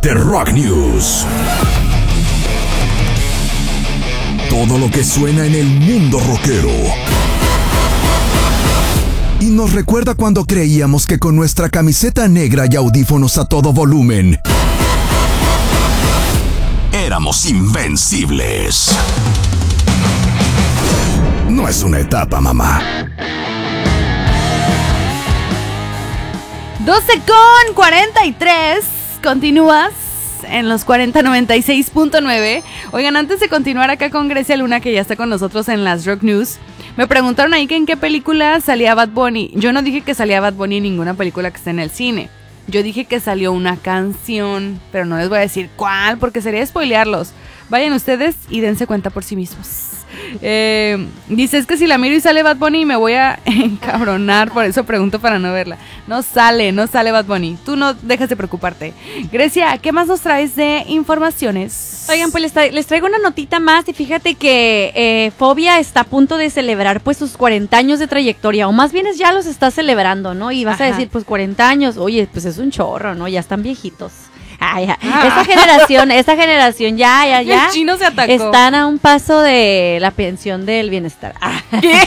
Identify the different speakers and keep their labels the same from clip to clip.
Speaker 1: The Rock News. Todo lo que suena en el mundo rockero. Y nos recuerda cuando creíamos que con nuestra camiseta negra y audífonos a todo volumen éramos invencibles. No es una etapa, mamá.
Speaker 2: 12:43. Continúas en los 4096.9. Oigan, antes de continuar acá con Grecia Luna, que ya está con nosotros en las Rock News, me preguntaron ahí que en qué película salía Bad Bunny. Yo no dije que salía Bad Bunny en ninguna película que esté en el cine. Yo dije que salió una canción, pero no les voy a decir cuál, porque sería spoilearlos. Vayan ustedes y dense cuenta por sí mismos. Dice, es que si la miro y sale Bad Bunny me voy a encabronar, por eso pregunto para no verla. No sale Bad Bunny. Tú no dejes de preocuparte. Grecia, ¿qué más nos traes de informaciones?
Speaker 3: Oigan, pues les traigo una notita más y fíjate que Fobia está a punto de celebrar pues sus 40 años de trayectoria, o más bien ya los está celebrando, ¿no? Y vas a decir, pues 40 años, oye, pues es un chorro, ¿no? Ya están viejitos. Esta generación ya
Speaker 2: El chino se atacó.
Speaker 3: Están a un paso de la pensión del bienestar.
Speaker 2: ¿Qué?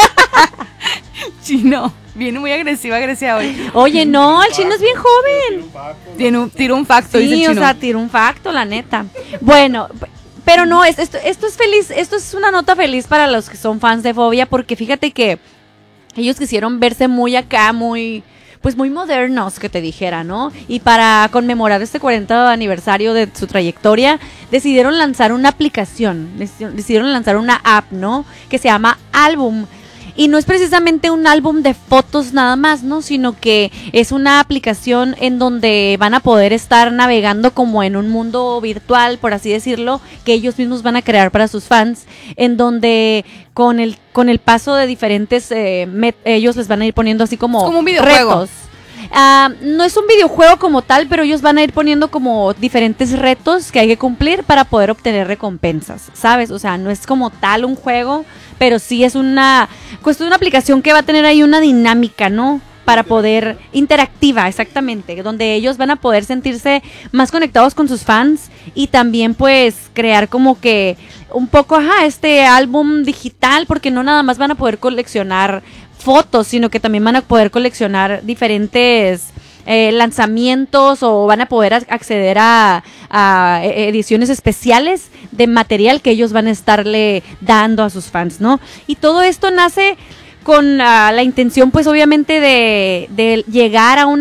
Speaker 2: Chino, viene muy agresiva hoy.
Speaker 3: Oye, no, el chino es bien joven.
Speaker 2: Tira un facto, dice el chino.
Speaker 3: Sí, o sea, tira un facto, la neta. Bueno, pero no, esto es feliz, esto es una nota feliz para los que son fans de Fobia, porque fíjate que ellos quisieron verse muy acá, muy modernos, que te dijera, ¿no? Y para conmemorar este 40 aniversario de su trayectoria, decidieron lanzar una aplicación, decidieron lanzar una app, ¿no? Que se llama Album. Y no es precisamente un álbum de fotos nada más, ¿no? Sino que es una aplicación en donde van a poder estar navegando como en un mundo virtual, por así decirlo, que ellos mismos van a crear para sus fans, en donde con el paso de diferentes, ellos les van a ir poniendo así como
Speaker 2: un videojuego.
Speaker 3: Retos. No es un videojuego como tal, pero ellos van a ir poniendo como diferentes retos que hay que cumplir para poder obtener recompensas, ¿sabes? O sea, no es como tal un juego, pero sí es una aplicación que va a tener ahí una dinámica, ¿no? Para poder, interactiva, exactamente, donde ellos van a poder sentirse más conectados con sus fans y también pues crear como que un poco, este álbum digital, porque no nada más van a poder coleccionar fotos, sino que también van a poder coleccionar diferentes lanzamientos, o van a poder acceder a ediciones especiales de material que ellos van a estarle dando a sus fans, ¿no? Y todo esto nace con la intención, pues obviamente de llegar a un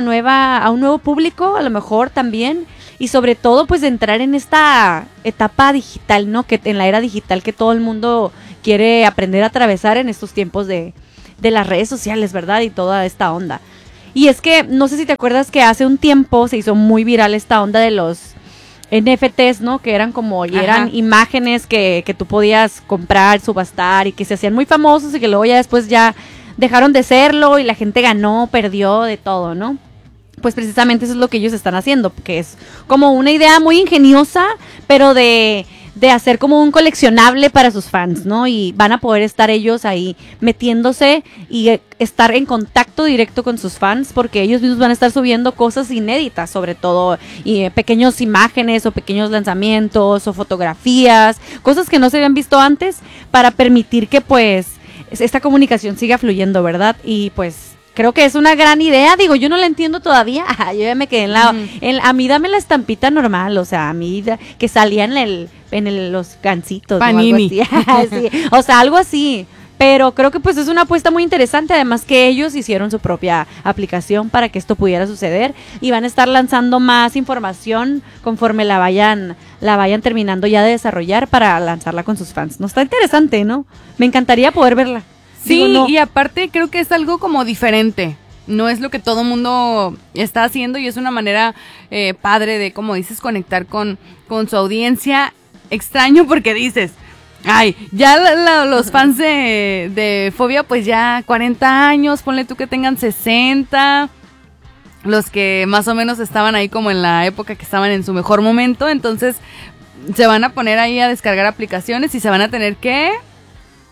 Speaker 3: nuevo público, a lo mejor también, y sobre todo pues de entrar en esta etapa digital, ¿no? Que en la era digital que todo el mundo quiere aprender a atravesar en estos tiempos de las redes sociales, ¿verdad? Y toda esta onda. Y es que, no sé si te acuerdas que hace un tiempo se hizo muy viral esta onda de los NFTs, ¿no? Que eran eran imágenes que tú podías comprar, subastar, y que se hacían muy famosos, y que luego ya después ya dejaron de serlo y la gente ganó, perdió, de todo, ¿no? Pues precisamente eso es lo que ellos están haciendo, que es como una idea muy ingeniosa, pero de hacer como un coleccionable para sus fans, ¿no? Y van a poder estar ellos ahí metiéndose y estar en contacto directo con sus fans, porque ellos mismos van a estar subiendo cosas inéditas, sobre todo, y pequeños imágenes o pequeños lanzamientos o fotografías, cosas que no se habían visto antes, para permitir que pues esta comunicación siga fluyendo, ¿verdad? Y pues creo que es una gran idea, digo, yo no la entiendo todavía, yo ya me quedé a mí dame la estampita normal, o sea, a mí que salía en los gancitos,
Speaker 2: Panini,
Speaker 3: ¿no? Algo así. Sí, o sea, algo así, pero creo que pues es una apuesta muy interesante, además que ellos hicieron su propia aplicación para que esto pudiera suceder, y van a estar lanzando más información conforme la vayan terminando ya de desarrollar para lanzarla con sus fans. No, está interesante, ¿no? Me encantaría poder verla.
Speaker 2: Sí,
Speaker 3: digo, no.
Speaker 2: Y aparte creo que es algo como diferente. No es lo que todo mundo está haciendo, y es una manera padre de, como dices, conectar con su audiencia. Extraño porque dices, ay, ya los fans de Fobia, pues ya 40 años, ponle tú que tengan 60, los que más o menos estaban ahí como en la época que estaban en su mejor momento, entonces se van a poner ahí a descargar aplicaciones y se van a tener que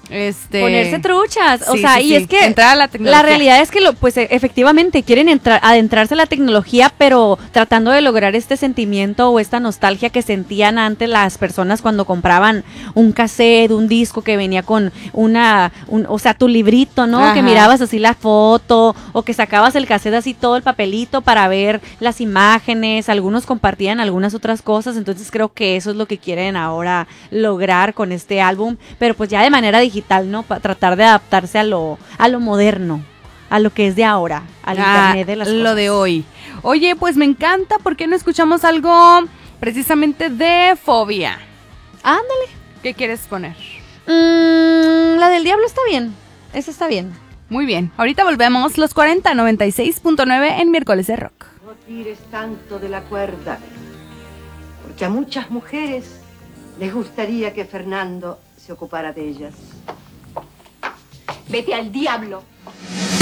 Speaker 3: Ponerse truchas, o
Speaker 2: Sí,
Speaker 3: sea,
Speaker 2: sí,
Speaker 3: y
Speaker 2: sí.
Speaker 3: es que
Speaker 2: Entrar a la tecnología.
Speaker 3: la realidad es que pues efectivamente quieren adentrarse a la tecnología, pero tratando de lograr este sentimiento o esta nostalgia que sentían antes las personas cuando compraban un cassette, un disco que venía con o sea, tu librito, ¿no?
Speaker 2: Ajá.
Speaker 3: Que mirabas así la foto o que sacabas el cassette así todo el papelito para ver las imágenes, algunos compartían algunas otras cosas, entonces creo que eso es lo que quieren ahora lograr con este álbum, pero pues ya de manera digital, ¿no? Para tratar de adaptarse a lo moderno, a lo que es de ahora, al internet de las cosas.
Speaker 2: Lo de hoy. Oye, pues me encanta, ¿por qué no escuchamos algo precisamente de Fobia?
Speaker 3: Ándale.
Speaker 2: ¿Qué quieres poner?
Speaker 3: La del diablo está bien, esa está bien.
Speaker 2: Muy bien, ahorita volvemos, los 96.9 en Miércoles de Rock.
Speaker 4: No tires tanto de la cuerda, porque a muchas mujeres les gustaría que Fernando se ocupara de ellas.
Speaker 5: Vete al diablo.